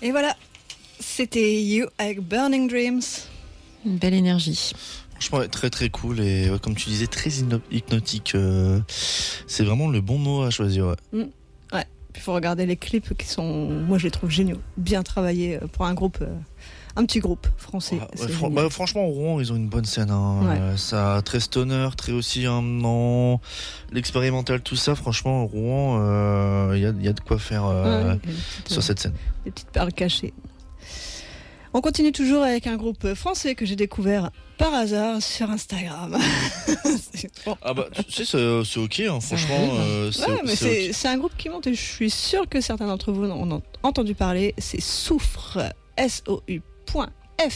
Et voilà, c'était You avec Burning Dreams. Une belle énergie. Franchement, très très cool et comme tu disais, très hypnotique. C'est vraiment le bon mot à choisir. Ouais. Ouais. Il faut regarder les clips qui sont, moi je les trouve géniaux, bien travaillés pour un groupe, un petit groupe français. Franchement, Rouen, ils ont une bonne scène. Ça, très stoner, très aussi l'expérimental, tout ça. Franchement, Rouen, il y a de quoi faire sur cette scène. Des petites perles cachées. On continue toujours avec un groupe français que j'ai découvert par hasard sur Instagram. Ah bah, tu sais, c'est ok, hein, franchement. C'est un groupe qui monte et je suis sûre que certains d'entre vous en ont entendu parler. C'est Soufre, SOU.F.FRE.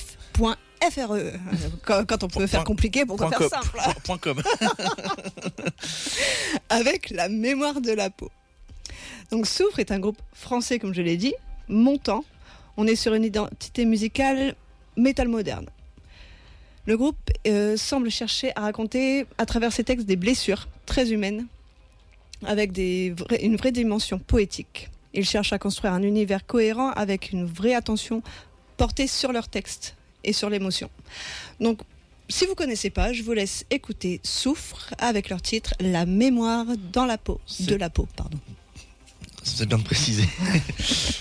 Quand on peut faire compliqué, pourquoi faire simple .com. Avec la mémoire de la peau. Donc Soufre est un groupe français, comme je l'ai dit, montant. On est sur une identité musicale métal moderne. Le groupe semble chercher à raconter à travers ses textes des blessures très humaines avec une vraie dimension poétique. Ils cherchent à construire un univers cohérent avec une vraie attention portée sur leurs textes et sur l'émotion. Donc, si vous ne connaissez pas, je vous laisse écouter Soufre avec leur titre « La mémoire dans la peau ». De la peau, pardon. C'est bien de préciser.